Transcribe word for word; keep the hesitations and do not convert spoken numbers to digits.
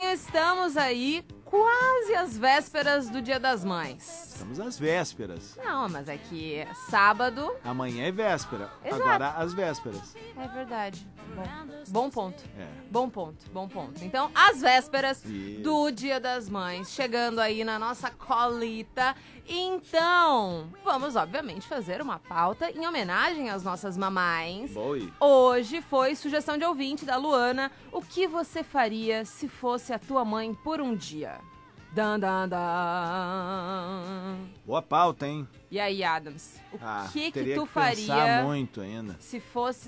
Adamzinho, estamos aí quase às vésperas do Dia das Mães. Estamos às vésperas. Não, mas é que sábado... Amanhã é véspera. Exato. Agora às vésperas. É verdade. Bom, bom ponto. É. Bom ponto, bom ponto. Então, às vésperas Isso. do Dia das Mães, chegando aí na nossa colita. Então, vamos obviamente fazer uma pauta em homenagem às nossas mamães. Boi. Hoje foi sugestão de ouvinte da Luana. O que você faria se fosse a tua mãe por um dia? Dan, dan, dan. Boa pauta, hein? E aí, Adams? O Ah, que que teria tu que pensar faria muito ainda. se fosse